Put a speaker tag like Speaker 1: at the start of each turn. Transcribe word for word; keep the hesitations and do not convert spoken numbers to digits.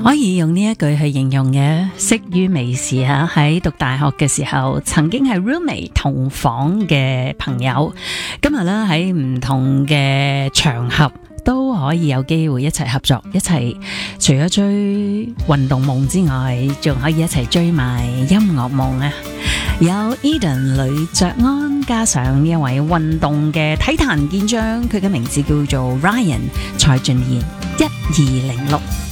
Speaker 1: 可以用呢一句去形容嘅，識於微時吓。喺讀大學嘅時候，曾經係 roommate 同房嘅朋友，今日咧喺唔同嘅場合都可以有機會一齊合作，一齊除咗追運動夢之外，仲可以一齊追埋音樂夢啊！有 Eden 呂爵安，加上一位運動嘅體壇健將，佢嘅名字叫做 Ryan 蔡俊彥，一二零六。